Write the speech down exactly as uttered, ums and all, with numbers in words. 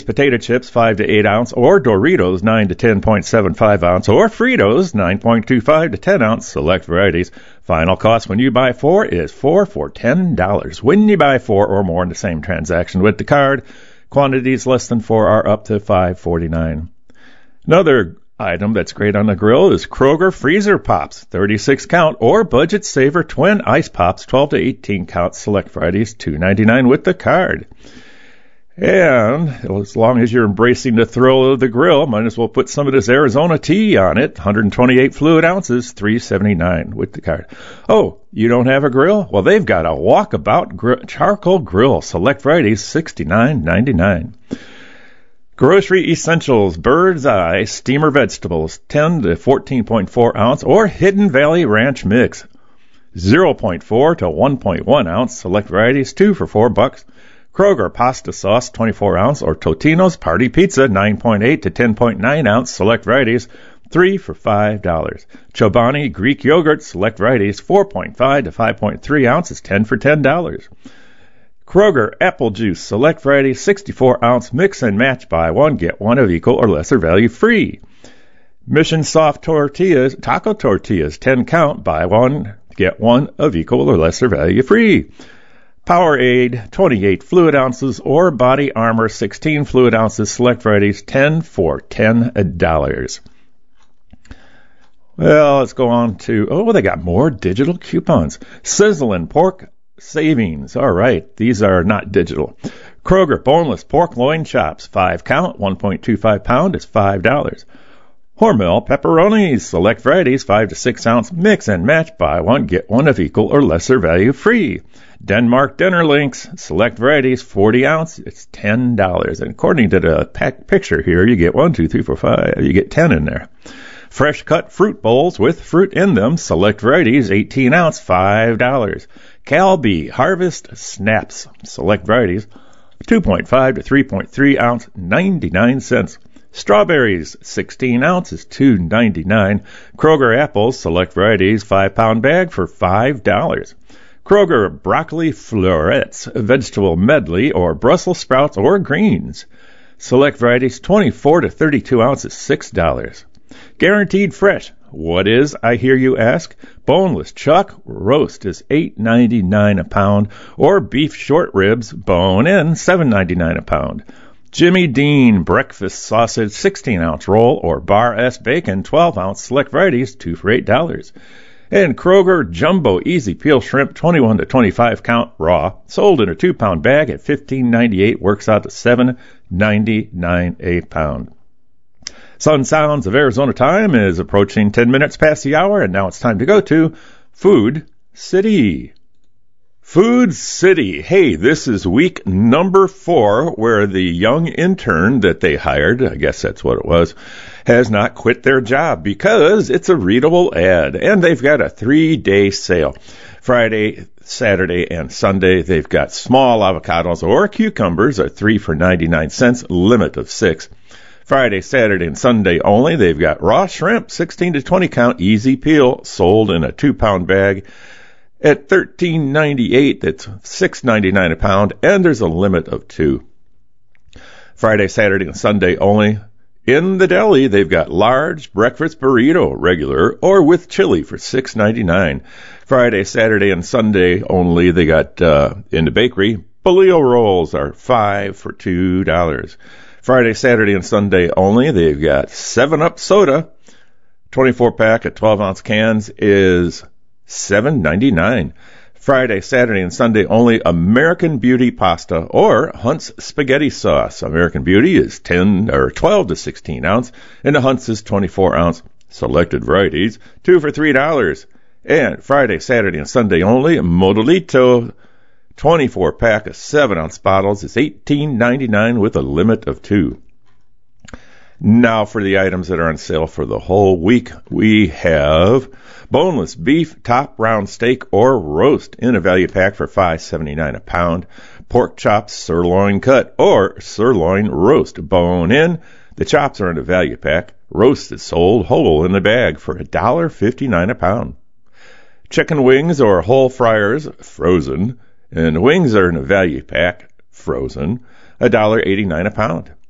potato chips, five to eight ounce, or Doritos, nine to ten point seven five ounce, or Fritos, nine point two five to ten ounce, select varieties. Final cost when you buy four is four for ten dollars. When you buy four or more in the same transaction with the card, quantities less than four are up to five forty-nine. Another item that's great on the grill is Kroger Freezer Pops, thirty-six count, or Budget Saver Twin Ice Pops, twelve to eighteen count, select varieties, two ninety-nine with the card. And as long as you're embracing the thrill of the grill, might as well put some of this Arizona tea on it, one hundred twenty-eight fluid ounces, three seventy-nine with the card. Oh, you don't have a grill? Well, they've got a walkabout gr- charcoal grill, select varieties, sixty-nine ninety-nine. Grocery Essentials Bird's Eye Steamer Vegetables, ten to fourteen point four ounce, or Hidden Valley Ranch Mix, zero point four to one point one ounce, select varieties, two for four bucks. Kroger Pasta Sauce, twenty-four ounce, or Totino's Party Pizza, nine point eight to ten point nine ounce, select varieties, three for five dollars. Chobani Greek Yogurt, select varieties, four point five to five point three ounces, ten for ten dollars. Kroger Apple Juice, select varieties, sixty-four ounce, mix and match, buy one, get one of equal or lesser value free. Mission Soft Tortillas, Taco Tortillas, ten count, buy one, get one of equal or lesser value free. Powerade, twenty-eight fluid ounces, or Body Armor, sixteen fluid ounces, select varieties, ten for ten dollars. Well, let's go on to, oh, they got more digital coupons. Sizzlin' Pork Savings. All right, these are not digital. Kroger Boneless Pork Loin Chops, five count, one point two five pound is five dollars. Hormel Pepperonis, select varieties, five to six ounce, mix and match, buy one, get one of equal or lesser value free. Denmark Dinner Links, select varieties, forty ounce, it's ten dollars. And according to the pack picture here, you get one, two, three, four, five, you get ten in there. Fresh cut fruit bowls with fruit in them, select varieties, eighteen ounce, five dollars. Calbee Harvest Snaps, select varieties, two point five to three point three ounce, ninety-nine cents. Strawberries, sixteen ounces, two ninety-nine. Kroger apples, select varieties, five pound bag for five dollars. Kroger broccoli florets, vegetable medley, or Brussels sprouts or greens. Select varieties, twenty-four to thirty-two ounces, six dollars. Guaranteed fresh. What is, I hear you ask? Boneless chuck roast is eight ninety-nine a pound, or beef short ribs bone in, seven ninety-nine a pound. Jimmy Dean breakfast sausage sixteen ounce roll, or Bar S bacon twelve ounce, select varieties, two for eight dollars. And Kroger Jumbo Easy Peel Shrimp twenty-one to twenty-five count raw, sold in a two pound bag at fifteen ninety-eight, works out to seven ninety-nine a pound. Sun Sounds of Arizona time is approaching ten minutes past the hour, and now it's time to go to Food City. Food City. Hey, this is week number four where the young intern that they hired, I guess that's what it was, has not quit their job because it's a readable ad. And they've got a three-day sale. Friday, Saturday, and Sunday, they've got small avocados or cucumbers at three for ninety-nine cents, limit of six. Friday, Saturday, and Sunday only, they've got raw shrimp, sixteen to twenty count, easy peel, sold in a two pound bag at thirteen ninety-eight. That's six ninety-nine a pound, and there's a limit of two. Friday, Saturday, and Sunday only. In the deli, they've got large breakfast burrito, regular or with chili for six ninety-nine. Friday, Saturday, and Sunday only, they got uh, in the bakery, polio rolls are five for two dollars. Friday, Saturday, and Sunday only, they've got seven up soda, twenty-four pack at twelve ounce cans is seven ninety-nine. Friday, Saturday, and Sunday only, American Beauty pasta or Hunt's spaghetti sauce. American Beauty is ten or twelve to sixteen ounce, and the Hunt's is twenty-four ounce. Selected varieties, two for three dollars. And Friday, Saturday, and Sunday only, Modelito twenty-four pack of seven ounce bottles is eighteen ninety-nine with a limit of two. Now for the items that are on sale for the whole week, we have boneless beef, top round steak or roast in a value pack for five seventy-nine a pound. Pork chops, sirloin cut or sirloin roast, bone in. The chops are in a value pack. Roast is sold whole in the bag for one dollar fifty-nine a pound. Chicken wings or whole fryers, frozen, and wings are in a value pack, frozen, one dollar eighty-nine a pound.